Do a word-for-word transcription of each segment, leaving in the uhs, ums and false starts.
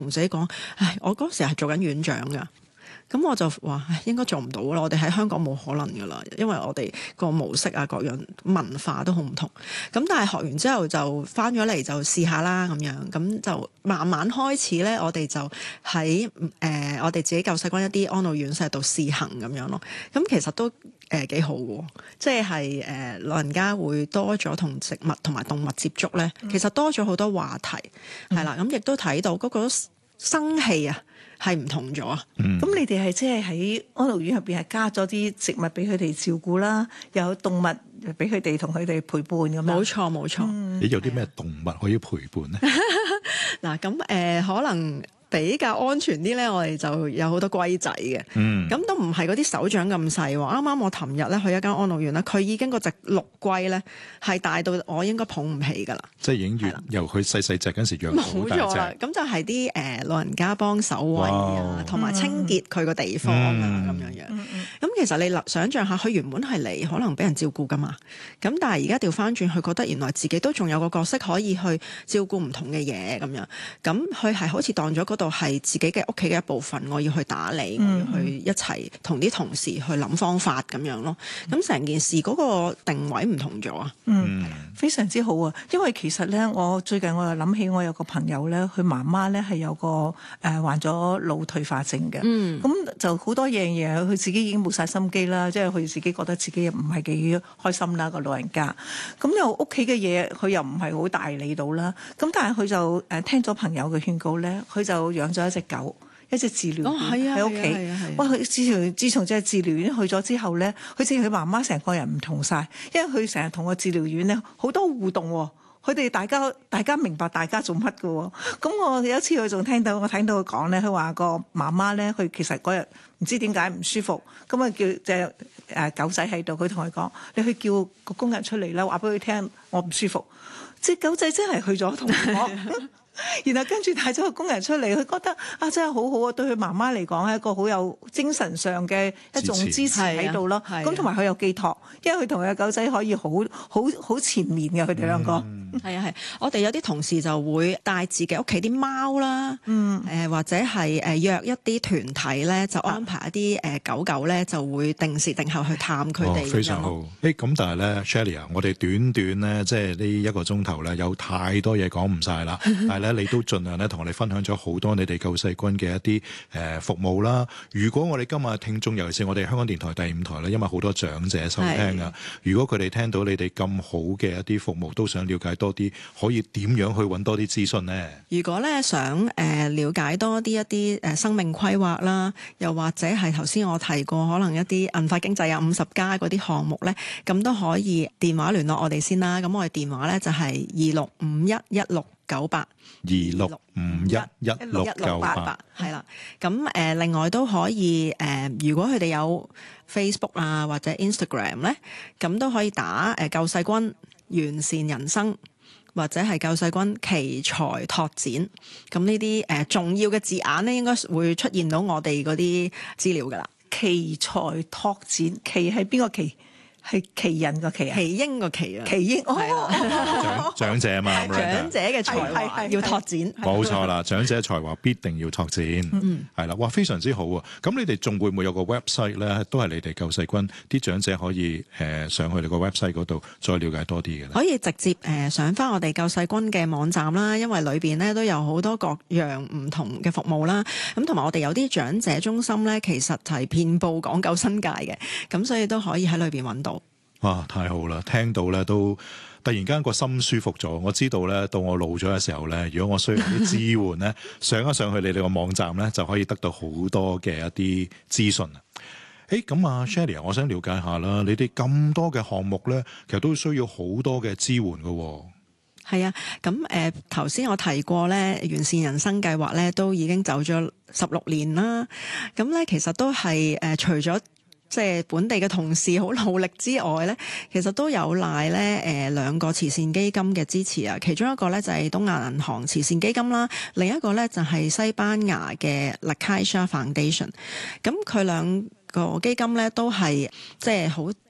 同自己講，唉，我嗰時係做緊院長㗎。咁我就話應該做唔到啦，我哋喺香港冇可能噶啦，因為我哋個模式啊、各樣文化都好唔同。咁但係學完之後就翻咗嚟就試下啦咁樣，咁就慢慢開始咧，我哋就喺誒、呃、我哋自己救世軍一啲安老院舍度試行咁樣咯。咁其實都誒幾、呃、好嘅，即係誒、呃、老人家會多咗同植物同埋動物接觸咧，其實多咗好多話題係啦。咁亦、嗯、都睇到嗰個生氣啊，係唔同咗啊！咁、 嗯、 你哋係即係喺安老院入邊係加咗啲植物俾佢哋照顧啦，又有動物俾佢哋同佢哋陪伴咁樣。冇錯冇錯。 你有啲咩動物可以陪伴咧？ 嗱咁誒，可能比較安全啲咧，我哋就有好多龜仔嘅。嗯，咁都唔係嗰啲手掌咁細喎。啱啱我尋日咧去一間安老院咧，佢已經嗰隻陸龜咧係大到我應該捧唔起㗎啦。即係已經越由佢細細隻嗰陣時養到好大隻。冇錯啦，咁就係啲誒老人家幫手餵啊，同埋清潔佢個地方啊咁樣樣。咁其實你想像下，佢原本係嚟可能俾人照顧㗎嘛。咁但係而家調翻轉，佢覺得原來自己都仲有個角色可以去照顧唔同嘅嘢咁樣。咁佢係好似當咗嗰度係自己嘅屋企嘅一部分，我要去打理，嗯、我要去一齊同啲同事去諗方法咁樣咯。咁成件事嗰個定位唔同咗啊。嗯，非常之好啊。因為其實咧，我最近我又諗起我有個朋友咧，佢媽媽咧係有個誒、呃、患咗腦退化症嘅。嗯，咁就好多樣嘢，佢自己已經冇晒心機啦，即係佢自己覺得自己唔係幾開心啦，個老人家。咁又屋企嘅嘢，佢又唔係好大理到啦。咁但係佢就誒聽咗朋友嘅勸告咧，佢就養咗一隻狗，一隻治療犬喺屋企。哇！佢自從自從隻治療院去咗之後咧，佢似佢媽媽成個人唔同晒，因為佢成日同個治療院咧好多互動喎。佢哋大家大家明白大家做乜嘅喎。咁我有一次佢仲聽到我聽到佢講咧，佢話個媽媽咧，佢其實嗰日唔知點解唔舒服，咁啊叫隻誒狗仔喺度，佢同佢講：你去叫個工人出嚟啦，話俾佢聽我唔舒服。隻狗仔真係去咗同我。然後跟住帶咗個工人出嚟，佢覺得啊真係好好啊，對佢媽媽嚟講係一個好有精神上嘅一種支持喺度咯。咁同埋佢有寄託，因為佢同佢嘅狗仔可以好好好纏綿嘅，佢哋兩個。係啊係，我哋有啲同事就會帶自己屋企啲貓啦，誒、嗯呃、或者係誒約一啲團體咧，就安排一啲誒狗狗咧，就會定時定候去探佢哋。哦，非常好。誒咁但係咧 Shelley 啊，我哋短短咧即係呢一個鐘頭咧，有太多嘢講唔晒啦。但係咧，你都盡量咧同我哋分享咗好多你哋救世軍嘅一啲誒服務啦。如果我哋今日聽眾，尤其是我哋香港電台第五台咧，因為好多長者收聽啊，如果佢哋聽到你哋咁好嘅一啲服務，都想了解多啲，可以點樣去揾多啲資訊呢？如果咧想誒、呃、了解多啲一啲誒生命規劃啦，又或者係頭先我提過可能一啲銀髮經濟啊、五十加嗰啲項目咧，咁都可以電話聯絡我哋先啦。咁我哋電話咧就係二六五一一六九八，二六五一一六九八，係啦。咁誒、呃，另外都可以誒、呃，如果佢哋有 Facebook 啊或者 Instagram 咧，咁都可以打誒、呃、救世軍完善人生，或者係救世軍奇才拓展。咁呢啲誒重要嘅字眼咧，應該會出現到我哋嗰啲資料噶啦。奇才拓展，奇係邊個奇？係奇人個奇啊，奇英個奇啊，奇英哦，長者啊嘛，長者嘅才華要拓展，冇錯啦，長者嘅才華必定要拓展，嗯，係啦，哇，非常之好啊！咁你哋仲會唔會有個 website 咧？都係你哋救世軍啲長者可以誒、呃、上去你個 website 嗰度再了解多啲嘅咧？可以直接誒、呃、上翻我哋救世軍嘅網站啦，因為裏邊咧都有好多各樣唔同嘅服務啦。咁同埋我哋有啲長者中心咧，其實係遍佈港九新界嘅，咁所以都可以喺裏邊揾到。哇！太好啦，聽到咧都突然間個心舒服咗。我知道咧，到我老咗嘅時候咧，如果我需要啲支援咧，上一上去你哋個網站咧，就可以得到好多嘅一啲資訊啊。誒咁啊 Shelley 我想了解下啦，你哋咁多嘅項目咧，其實都需要好多嘅支援㗎喎。係啊，咁誒頭先我提過咧，完善人生計劃咧都已經走咗十六年啦。咁咧其實都係誒、呃、除咗即係本地嘅同事好努力之外咧，其實都有賴咧誒兩個慈善基金嘅支持啊。其中一個咧就係東亞銀行慈善基金啦，另一個咧就係西班牙嘅 La Caixa Foundation。咁佢兩個基金咧都係即係好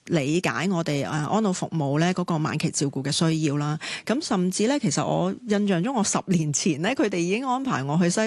理解我哋誒安老服務咧嗰個晚期照顧嘅需要啦。咁甚至咧，其實我印象中，我十年前咧，佢哋已經安排我去西